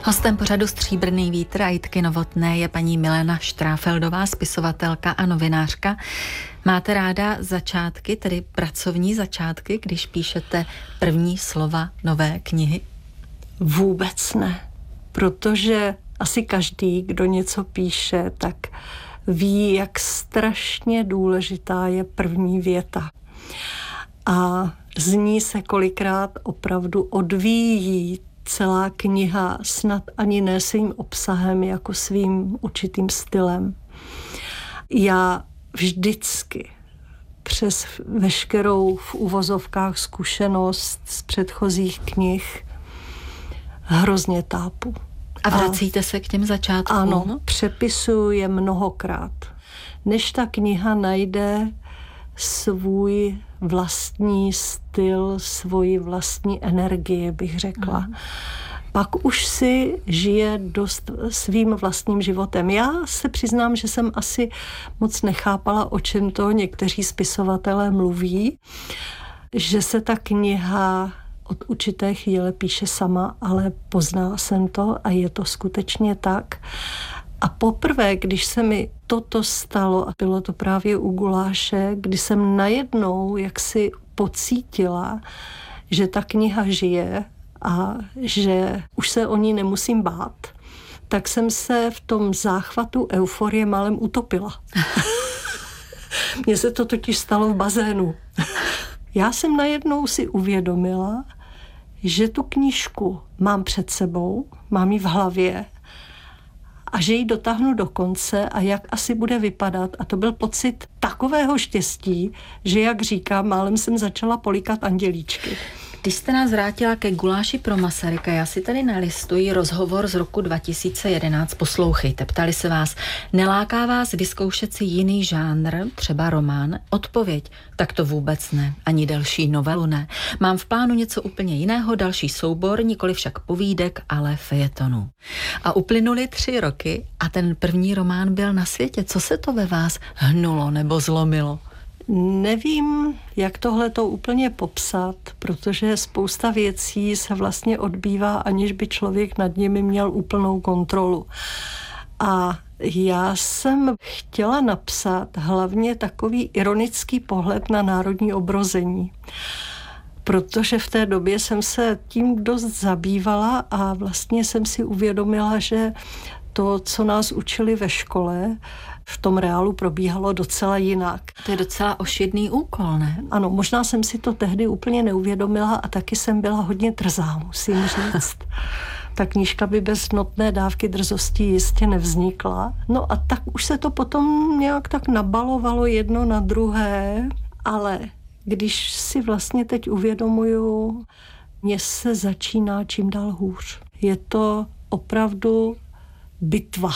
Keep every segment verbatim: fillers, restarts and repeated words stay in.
Hostem pořadu Stříbrný vítr a Jitky Novotné je paní Milena Štráfeldová, spisovatelka a novinářka. Máte ráda začátky, tedy pracovní začátky, když píšete první slova nové knihy? Vůbec ne, protože asi každý, kdo něco píše, tak ví, jak strašně důležitá je první věta. A z ní se kolikrát opravdu odvíjí celá kniha, snad ani ne svým obsahem, jako svým určitým stylem. Já vždycky přes veškerou v uvozovkách zkušenost z předchozích knih hrozně tápu. A vracíte a, se k těm začátkům? Ano, přepisuju je mnohokrát. Než ta kniha najde svůj vlastní styl, svoji vlastní energii, bych řekla. Mm. Pak už si žije dost svým vlastním životem. Já se přiznám, že jsem asi moc nechápala, o čem to někteří spisovatelé mluví, že se ta kniha od určité chvíle píše sama, ale poznala jsem to a je to skutečně tak. A poprvé, když se mi toto stalo, a bylo to právě u Guláše, kdy jsem najednou jaksi pocítila, že ta kniha žije a že už se o ní nemusím bát, tak jsem se v tom záchvatu euforie málem utopila. Mně se to totiž stalo v bazénu. Já jsem najednou si uvědomila, že tu knížku mám před sebou, mám ji v hlavě a že ji dotáhnu do konce a jak asi bude vypadat. A to byl pocit takového štěstí, že jak říkám, málem jsem začala políkat andělíčky. Když jste nás vrátila ke Guláši pro Masaryka, já si tady nalistuji rozhovor z roku dva tisíce jedenáct. Poslouchejte, ptali se vás, neláká vás vyzkoušet si jiný žánr, třeba román? Odpověď, tak to vůbec ne, ani další novelu ne. Mám v plánu něco úplně jiného, další soubor, nikoli však povídek, ale fejetonu. A uplynuly tři roky a ten první román byl na světě. Co se to ve vás hnulo nebo zlomilo? Nevím, jak tohle to úplně popsat, protože spousta věcí se vlastně odbývá, aniž by člověk nad nimi měl úplnou kontrolu. A já jsem chtěla napsat hlavně takový ironický pohled na národní obrození, protože v té době jsem se tím dost zabývala a vlastně jsem si uvědomila, že to, co nás učili ve škole, v tom reálu probíhalo docela jinak. To je docela ošidný úkol, ne? Ano, možná jsem si to tehdy úplně neuvědomila a taky jsem byla hodně drzá, musím říct. Ta knížka by bez notné dávky drzosti jistě nevznikla. No a tak už se to potom nějak tak nabalovalo jedno na druhé, ale když si vlastně teď uvědomuju, mně se začíná čím dál hůř. Je to opravdu bitva.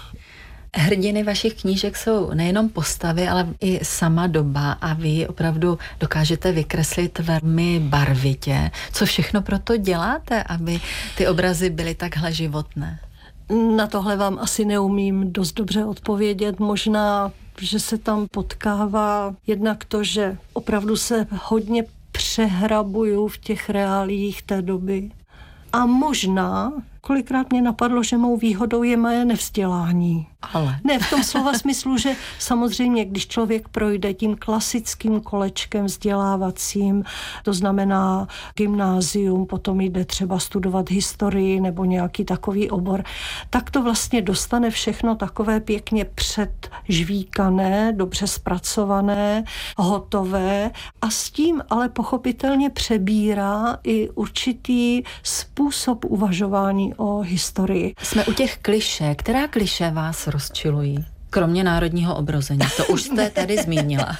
Hrdiny vašich knížek jsou nejenom postavy, ale i sama doba a vy opravdu dokážete vykreslit velmi barvitě. Co všechno proto děláte, aby ty obrazy byly takhle životné? Na tohle vám asi neumím dost dobře odpovědět. Možná, že se tam potkává jednak to, že opravdu se hodně přehrabuju v těch reáliích té doby. A možná, kolikrát mě napadlo, že mou výhodou je moje nevzdělání. Ale. Ne, v tom slova smyslu, že samozřejmě, když člověk projde tím klasickým kolečkem vzdělávacím, to znamená gymnázium, potom jde třeba studovat historii nebo nějaký takový obor, tak to vlastně dostane všechno takové pěkně předžvíkané, dobře zpracované, hotové a s tím ale pochopitelně přebírá i určitý způsob uvažování o historii. Jsme u těch klišé. Která klišé vás rozčilují? Kromě národního obrození. To už jste tady zmínila.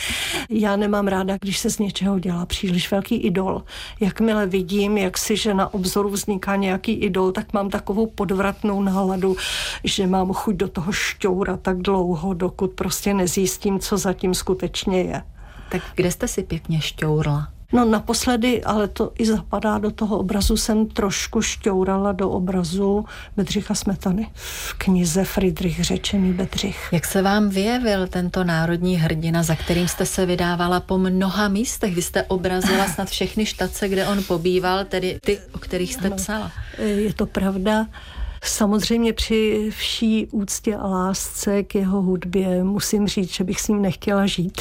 Já nemám ráda, když se z něčeho dělá příliš velký idol. Jakmile vidím, jak si, že na obzoru vzniká nějaký idol, tak mám takovou podvratnou náladu, že mám chuť do toho šťourat tak dlouho, dokud prostě nezjistím, co zatím skutečně je. Tak kde jste si pěkně šťourla? No naposledy, ale to i zapadá do toho obrazu, jsem trošku šťourala do obrazu Bedřicha Smetany v knize Friedrich řečený Bedřich. Jak se vám vyjevil tento národní hrdina, za kterým jste se vydávala po mnoha místech? Vy jste obrazila snad všechny štace, kde on pobýval, tedy ty, o kterých jste ano, psala. Je to pravda. Samozřejmě při vší úctě a lásce k jeho hudbě musím říct, že bych s ním nechtěla žít.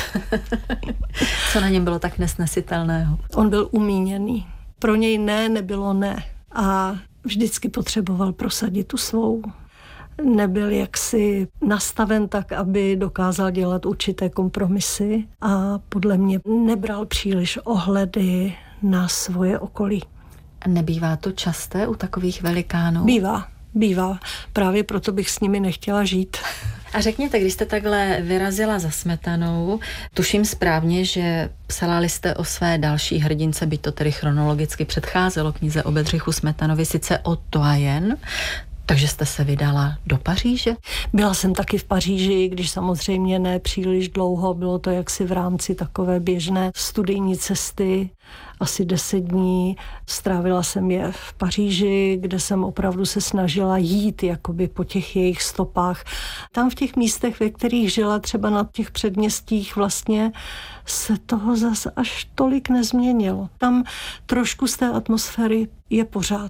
Co na něm bylo tak nesnesitelného? On byl umíněný. Pro něj ne, nebylo ne. A vždycky potřeboval prosadit tu svou. Nebyl jaksi nastaven tak, aby dokázal dělat určité kompromisy a podle mě nebral příliš ohledy na svoje okolí. Nebývá to časté u takových velikánů? Bývá. Bývá. Právě proto bych s nimi nechtěla žít. A řekněte, když jste takhle vyrazila za Smetanou, tuším správně, že psala jste o své další hrdince, byť to tedy chronologicky předcházelo knize o Bedřichu Smetanovi, sice o To a jen, takže jste se vydala do Paříže? Byla jsem taky v Paříži, když samozřejmě ne příliš dlouho, bylo to jaksi v rámci takové běžné studijní cesty, asi deset dní. Strávila jsem je v Paříži, kde jsem opravdu se snažila jít jakoby po těch jejich stopách. Tam v těch místech, ve kterých žila, třeba na těch předměstích, vlastně se toho zas až tolik nezměnilo. Tam trošku z té atmosféry je pořád.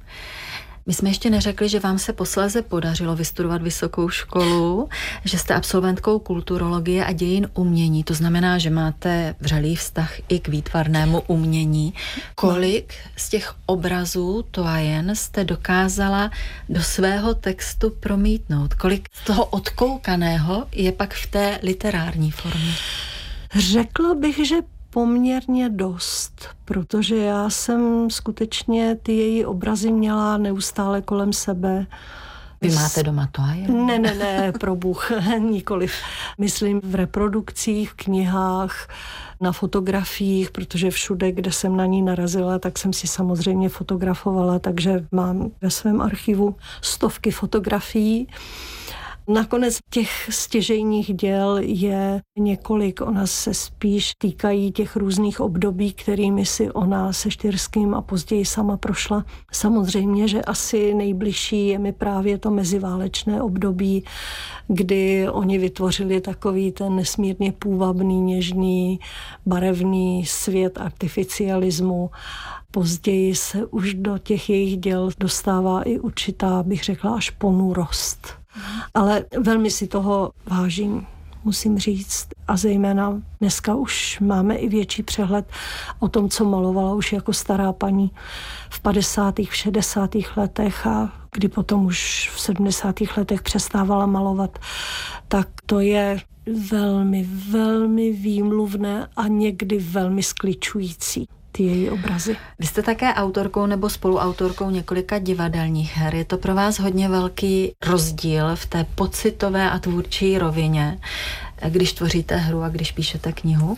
My jsme ještě neřekli, že vám se posléze podařilo vystudovat vysokou školu, že jste absolventkou kulturologie a dějin umění. To znamená, že máte vřelý vztah i k výtvarnému umění. Kolik z těch obrazů To a jen jste dokázala do svého textu promítnout? Kolik z toho odkoukaného je pak v té literární formě? Řekla bych, že poměrně dost, protože já jsem skutečně ty její obrazy měla neustále kolem sebe. Vy máte doma To a jen? Ne, ne, ne, pro Bůh, nikoliv. Myslím v reprodukcích, v knihách, na fotografiích, protože všude, kde jsem na ní narazila, tak jsem si samozřejmě fotografovala, takže mám ve svém archivu stovky fotografií. Nakonec těch stěžejních děl je několik, ona se spíš týkají těch různých období, kterými si ona se Štyrským a později sama prošla. Samozřejmě, že asi nejbližší je mi právě to meziválečné období, kdy oni vytvořili takový ten nesmírně půvabný, něžný, barevný svět artificialismu. Později se už do těch jejich děl dostává i určitá, bych řekla, až ponurost. Ale velmi si toho vážím, musím říct. A zejména dneska už máme i větší přehled o tom, co malovala už jako stará paní v padesátých, v šedesátých letech a kdy potom už v sedmdesátých letech přestávala malovat. Tak to je velmi, velmi výmluvné a někdy velmi skličující. Ty její obrazy. Vy jste také autorkou nebo spoluautorkou několika divadelních her. Je to pro vás hodně velký rozdíl v té pocitové a tvůrčí rovině, když tvoříte hru a když píšete knihu?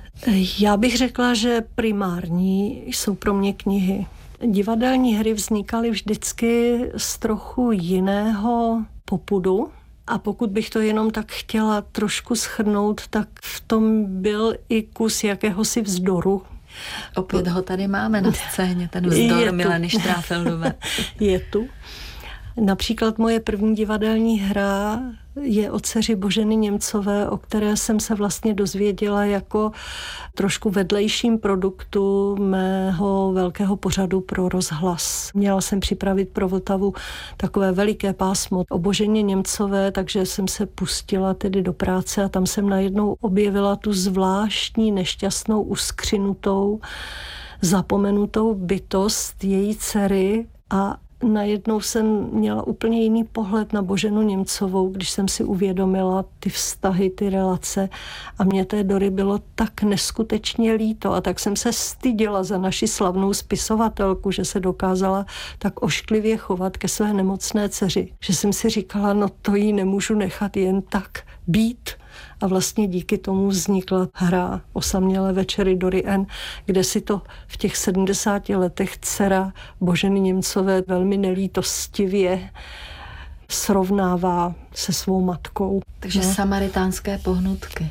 Já bych řekla, že primární jsou pro mě knihy. Divadelní hry vznikaly vždycky z trochu jiného popudu. A pokud bych to jenom tak chtěla trošku shrnout, tak v tom byl i kus jakéhosi vzdoru. Opět ho tady máme na scéně, ten vzdor Mileny Štráfeldové. Je tu. Například moje první divadelní hra je o dceři Boženy Němcové, o které jsem se vlastně dozvěděla jako trošku vedlejším produktu mého velkého pořadu pro rozhlas. Měla jsem připravit pro Vltavu takové veliké pásmo o Boženě Němcové, takže jsem se pustila tedy do práce a tam jsem najednou objevila tu zvláštní, nešťastnou, uskřinutou, zapomenutou bytost její dcery a najednou jsem měla úplně jiný pohled na Boženu Němcovou, když jsem si uvědomila ty vztahy, ty relace a mě té Dory bylo tak neskutečně líto a tak jsem se styděla za naši slavnou spisovatelku, že se dokázala tak ošklivě chovat ke své nemocné dceři, že jsem si říkala, no to jí nemůžu nechat jen tak být. A vlastně díky tomu vznikla hra Osamělé večery Dory N., kde si to v těch sedmdesáti letech dcera Boženy Němcové velmi nelítostivě srovnává se svou matkou. Takže no. Samaritánské pohnutky.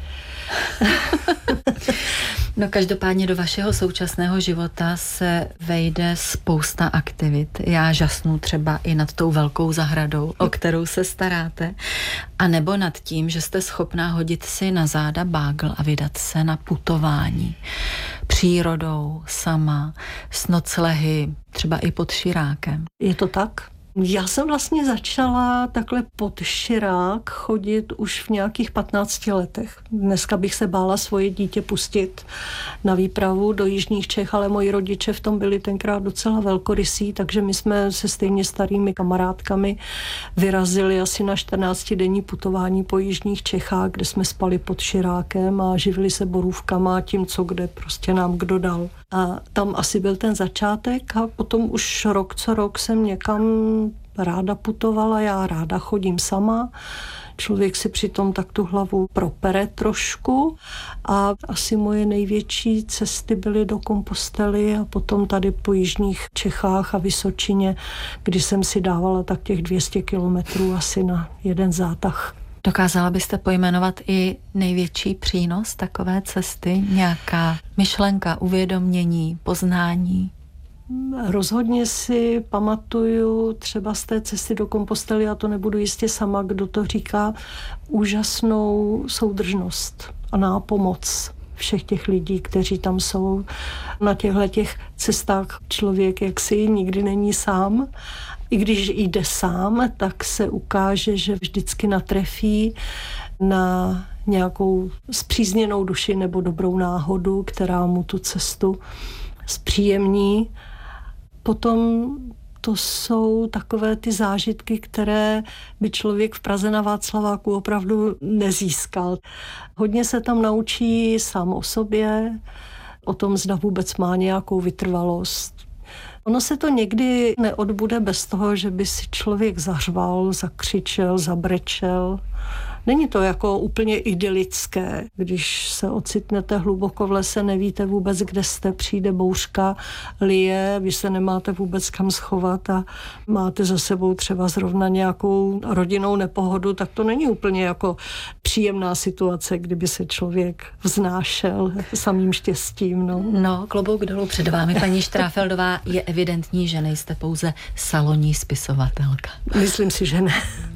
No každopádně do vašeho současného života se vejde spousta aktivit. Já žasnu třeba i nad tou velkou zahradou, o kterou se staráte, a nebo nad tím, že jste schopná hodit si na záda bágl a vydat se na putování. Přírodou, sama, s noclehy, třeba i pod Širákem. Je to tak? Já jsem vlastně začala takhle pod Širák chodit už v nějakých patnácti letech. Dneska bych se bála svoje dítě pustit na výpravu do jižních Čech, ale moji rodiče v tom byli tenkrát docela velkorysí, takže my jsme se stejně starými kamarádkami vyrazili asi na čtrnáctidenní putování po jižních Čechách, kde jsme spali pod Širákem a živili se borůvkama a tím, co kde prostě nám kdo dal. A tam asi byl ten začátek a potom už rok co rok jsem někam ráda putovala, já ráda chodím sama. Člověk si přitom tak tu hlavu propere trošku a asi moje největší cesty byly do Kompostely a potom tady po jižních Čechách a Vysočině, kdy jsem si dávala tak těch dvě stě kilometrů asi na jeden zátah. Dokázala byste pojmenovat i největší přínos takové cesty? Nějaká myšlenka, uvědomění, poznání? Rozhodně si pamatuju třeba z té cesty do Kompostely, a to nebudu jistě sama, kdo to říká, úžasnou soudržnost a nápomoc všech těch lidí, kteří tam jsou. Na těchto těch cestách člověk jaksi nikdy není sám. I když jde sám, tak se ukáže, že vždycky natrefí na nějakou spřízněnou duši nebo dobrou náhodu, která mu tu cestu zpříjemní. Potom to jsou takové ty zážitky, které by člověk v Praze na Václaváku opravdu nezískal. Hodně se tam naučí sám o sobě, o tom, zda vůbec má nějakou vytrvalost. Ono se to někdy neodbude bez toho, že by si člověk zařval, zakřičel, zabrečel. Není to jako úplně idylické, když se ocitnete hluboko v lese, nevíte vůbec, kde jste, přijde bouřka, lije, vy se nemáte vůbec kam schovat a máte za sebou třeba zrovna nějakou rodinnou nepohodu, tak to není úplně jako příjemná situace, kdyby se člověk vznášel samým štěstím. No, no klobouk dolů před vámi, paní Štráfeldová, je evidentní, že nejste pouze salonní spisovatelka. Myslím si, že ne.